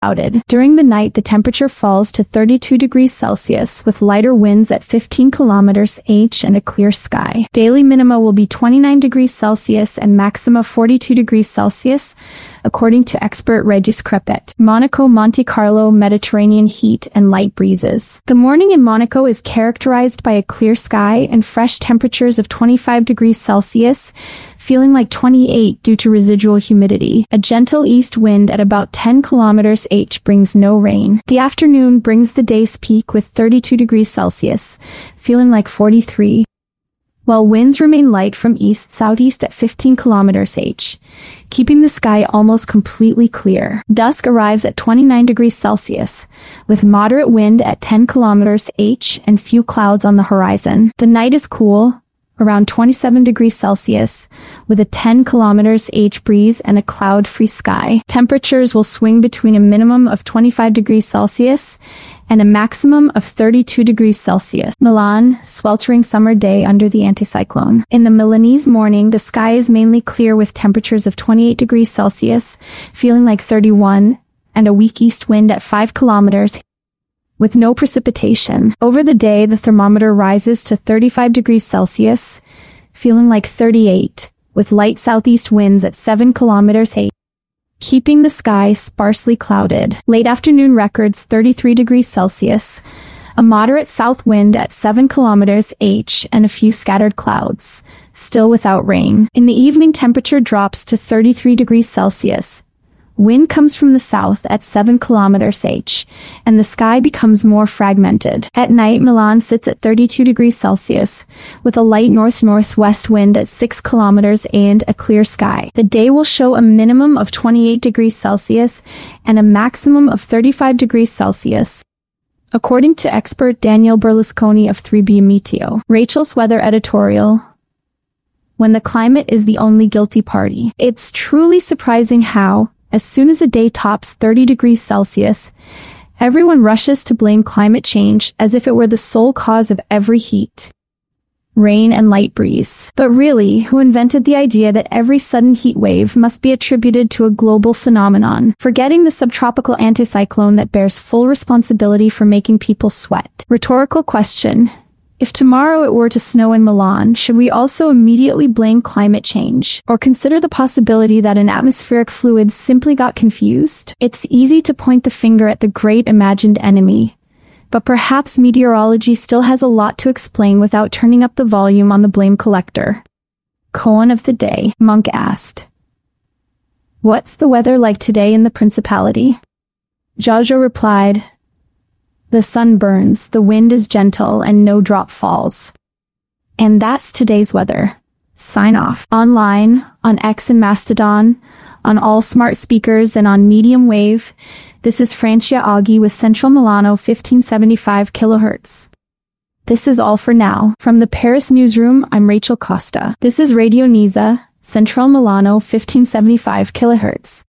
clouded. During the night, the temperature falls to 32 degrees Celsius with lighter winds at 15 km/h and a clear sky. Daily minima will be 29 degrees Celsius and maxima 42 degrees Celsius, according to expert Regis Crepet. Monaco, Monte Carlo, Mediterranean heat and light breezes. The morning in Monaco is characterized by a clear sky and fresh temperatures of 25 degrees Celsius, feeling like 28 due to residual humidity. A gentle east wind at about 10 km/h brings no rain. The afternoon brings the day's peak with 32 degrees Celsius, feeling like 43, while winds remain light from east-southeast at 15 km/h, keeping the sky almost completely clear. Dusk arrives at 29 degrees Celsius, with moderate wind at 10 km/h and few clouds on the horizon. The night is cool, around 27 degrees Celsius, with a 10 km/h breeze and a cloud-free sky. Temperatures will swing between a minimum of 25 degrees Celsius and a maximum of 32 degrees Celsius. Milan, sweltering summer day under the anticyclone. In the Milanese morning, the sky is mainly clear with temperatures of 28 degrees Celsius, feeling like 31, and a weak east wind at 5 km with no precipitation. Over the day, the thermometer rises to 35 degrees Celsius, feeling like 38, with light southeast winds at 7 km/h, keeping the sky sparsely clouded. Late afternoon records 33 degrees Celsius, a moderate south wind at 7 km/h and a few scattered clouds, still without rain. In the evening, temperature drops to 33 degrees Celsius. Wind comes from the south at 7 km/h, and the sky becomes more fragmented. At night, Milan sits at 32 degrees Celsius, with a light north-northwest wind at 6 km and a clear sky. The day will show a minimum of 28 degrees Celsius and a maximum of 35 degrees Celsius, according to expert Daniel Berlusconi of 3B Meteo. Rachel's weather editorial: when the climate is the only guilty party. It's truly surprising how, as soon as a day tops 30 degrees Celsius, everyone rushes to blame climate change as if it were the sole cause of every heat, rain, and light breeze. But really, who invented the idea that every sudden heat wave must be attributed to a global phenomenon, forgetting the subtropical anticyclone that bears full responsibility for making people sweat? Rhetorical question: if tomorrow it were to snow in Milan, should we also immediately blame climate change? Or consider the possibility that an atmospheric fluid simply got confused? It's easy to point the finger at the great imagined enemy, but perhaps meteorology still has a lot to explain without turning up the volume on the blame collector. Koan of the day. Monk asked, "What's the weather like today in the Principality?" Jojo replied, "The sun burns, the wind is gentle, and no drop falls." And that's today's weather. Sign off. Online, on X and Mastodon, on all smart speakers, and on medium wave, this is Francia Aghi with Central Milano 1575 kHz. This is all for now. From the Paris newsroom, I'm Rachel Costa. This is Radio Nisa, Central Milano 1575 kHz.